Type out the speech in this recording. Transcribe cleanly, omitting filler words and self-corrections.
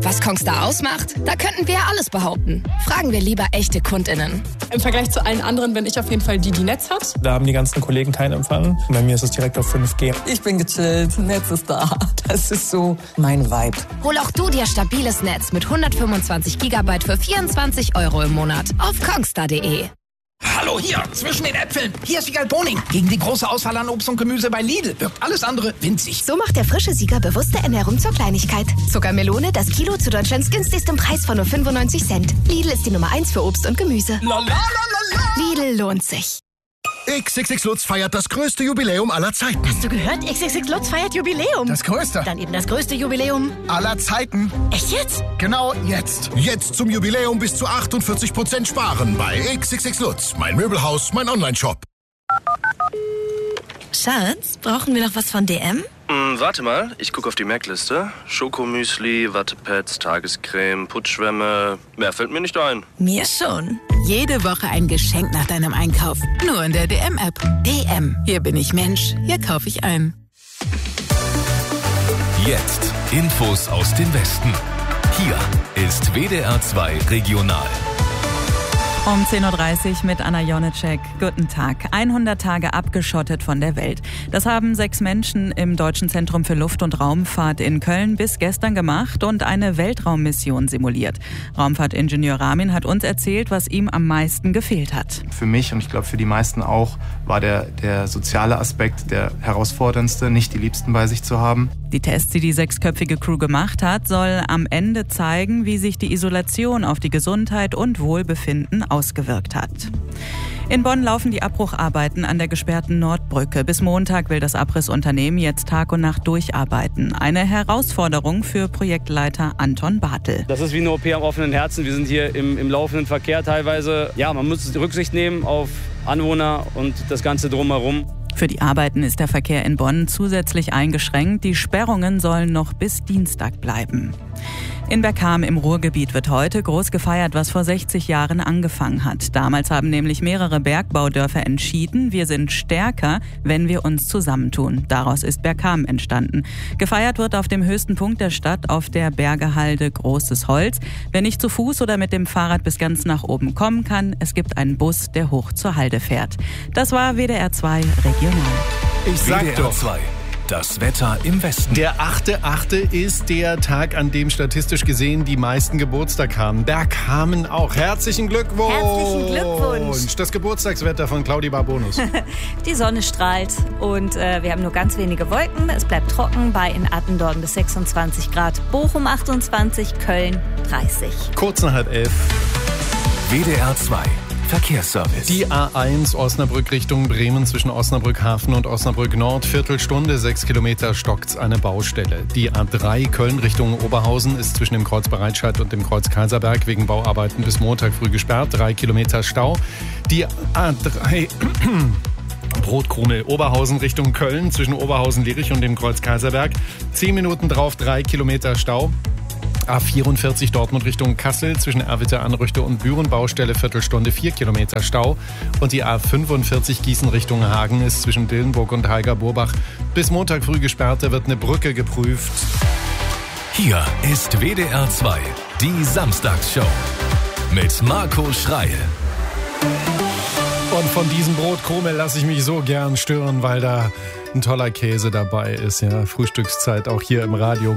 Was Kongstar ausmacht? Da könnten wir ja alles behaupten. Fragen wir lieber echte KundInnen. Im Vergleich zu allen anderen bin ich auf jeden Fall die Netz hat. Da haben die ganzen Kollegen keinen Empfang. Bei mir ist es direkt auf 5G. Ich bin gechillt, Netz ist da. Das ist so mein Vibe. Hol auch du dir stabiles Netz mit 125 GB für 24 € im Monat auf kongstar.de. Hallo, hier, zwischen den Äpfeln. Hier ist Siegal Boning. Gegen die große Auswahl an Obst und Gemüse bei Lidl wirkt alles andere winzig. So macht der frische Sieger bewusste Ernährung zur Kleinigkeit. Zuckermelone, das Kilo zu Deutschlands günstigstem Preis von nur 95 Cent. Lidl ist die Nummer 1 für Obst und Gemüse. Lidl lohnt sich. XXX Lutz feiert das größte Jubiläum aller Zeiten. Hast du gehört? XXX Lutz feiert Jubiläum. Das größte? Dann eben das größte Jubiläum aller Zeiten. Echt jetzt? Genau jetzt. Jetzt zum Jubiläum bis zu 48% sparen bei XXX Lutz. Mein Möbelhaus, mein Onlineshop. Schatz, brauchen wir noch was von DM? Warte mal, ich gucke auf die Merkliste. Schokomüsli, Wattepads, Tagescreme, Putzschwämme. Mehr fällt mir nicht ein. Mir schon. Jede Woche ein Geschenk nach deinem Einkauf. Nur in der DM-App. DM. Hier bin ich Mensch, hier kaufe ich ein. Jetzt Infos aus dem Westen. Hier ist WDR 2 Regional. Um 10.30 Uhr mit Anna Jonitschek. Guten Tag. 100 Tage abgeschottet von der Welt. Das haben 6 Menschen im Deutschen Zentrum für Luft- und Raumfahrt in Köln bis gestern gemacht und eine Weltraummission simuliert. Raumfahrtingenieur Ramin hat uns erzählt, was ihm am meisten gefehlt hat. Für mich und ich glaube für die meisten auch war der soziale Aspekt der herausforderndste, nicht die Liebsten bei sich zu haben. Die Tests, die 6-köpfige Crew gemacht hat, soll am Ende zeigen, wie sich die Isolation auf die Gesundheit und Wohlbefinden ausgewirkt hat. In Bonn laufen die Abbrucharbeiten an der gesperrten Nordbrücke. Bis Montag will das Abrissunternehmen jetzt Tag und Nacht durcharbeiten. Eine Herausforderung für Projektleiter Anton Bartel. Das ist wie eine OP am offenen Herzen. Wir sind hier im laufenden Verkehr teilweise. Ja, man muss Rücksicht nehmen auf Anwohner und das Ganze drumherum. Für die Arbeiten ist der Verkehr in Bonn zusätzlich eingeschränkt. Die Sperrungen sollen noch bis Dienstag bleiben. In Bergkamen im Ruhrgebiet wird heute groß gefeiert, was vor 60 Jahren angefangen hat. Damals haben nämlich mehrere Bergbaudörfer entschieden, wir sind stärker, wenn wir uns zusammentun. Daraus ist Bergkamen entstanden. Gefeiert wird auf dem höchsten Punkt der Stadt, auf der Bergehalde Großes Holz. Wer nicht zu Fuß oder mit dem Fahrrad bis ganz nach oben kommen kann, es gibt einen Bus, der hoch zur Halde fährt. Das war WDR 2 Regional. Ich sag WDR doch. 2. Das Wetter im Westen. Der 8.8. ist der Tag, an dem statistisch gesehen die meisten Geburtstag haben. Bergkamen auch. Herzlichen Glückwunsch. Herzlichen Glückwunsch. Das Geburtstagswetter von Claudi Barbonus. Die Sonne strahlt und wir haben nur ganz wenige Wolken. Es bleibt trocken bei in Attendorn bis 26 Grad, Bochum 28, Köln 30. Kurz nach 11:30. WDR 2. Verkehrsservice. Die A1 Osnabrück Richtung Bremen zwischen Osnabrück Hafen und Osnabrück Nord. Viertelstunde, 6 Kilometer stockt's eine Baustelle. Die A3 Köln Richtung Oberhausen ist zwischen dem Kreuz Bereitscheid und dem Kreuz Kaiserberg wegen Bauarbeiten bis Montag früh gesperrt. 3 Kilometer Stau. Die A3 Brotkrummel Oberhausen Richtung Köln zwischen Oberhausen-Lierich und dem Kreuz Kaiserberg. 10 Minuten drauf, 3 Kilometer Stau. A44 Dortmund Richtung Kassel zwischen Erwitte-Anrüchte und Büren Baustelle, Viertelstunde, 4 Kilometer Stau. Und die A45 Gießen Richtung Hagen ist zwischen Dillenburg und Heiger-Burbach bis Montag früh gesperrt. Da wird eine Brücke geprüft. Hier ist WDR 2, die Samstagsshow mit Marco Schreil. Und von diesem Brotkrummel lasse ich mich so gern stören, weil da ein toller Käse dabei ist. Ja, Frühstückszeit auch hier im Radio.